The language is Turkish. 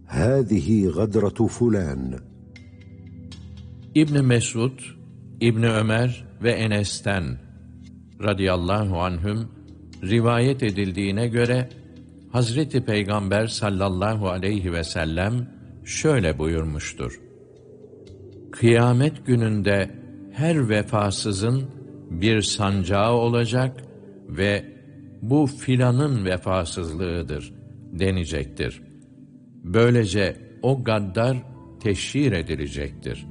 هذه غدرة فلان. İbn Mesud, İbn Ömer ve Enes'ten radıyallahu anhüm rivayet edildiğine göre Hazreti Peygamber sallallahu aleyhi ve sellem şöyle buyurmuştur: Kıyamet gününde her vefasızın bir sancağı olacak ve bu filanın vefasızlığıdır denecektir. Böylece o gaddar teşhir edilecektir.